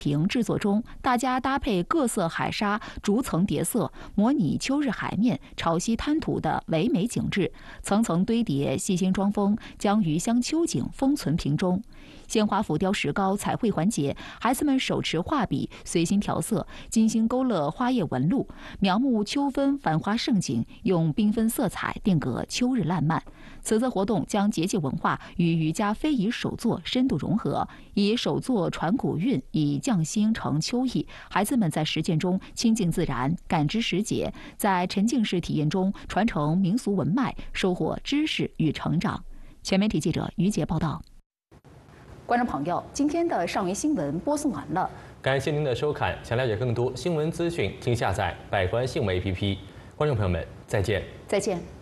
屏制作中，大家搭配各色海沙逐层叠色，模拟秋日海面、潮汐滩涂的唯美景致，层层堆叠，细心装封，将余香秋景封存屏中。鲜花浮雕石膏彩绘环节，孩子们手持画笔，随心调色，精心勾勒花叶纹路，描摹秋分繁花盛景，用缤纷色彩定格秋日烂漫。此次活动将节气文化与瑜伽非遗手作深度融合，以手作传古韵，以匠心成秋意。孩子们在实践中亲近自然，感知时节，在沉浸式体验中传承民俗文脉，收获知识与成长。全媒体记者于杰报道。观众朋友，今天的上元新闻播送完了， 感谢您的收看。想了解更多新闻资讯，请下载百官新闻 APP。观众朋友们，再见。 再见。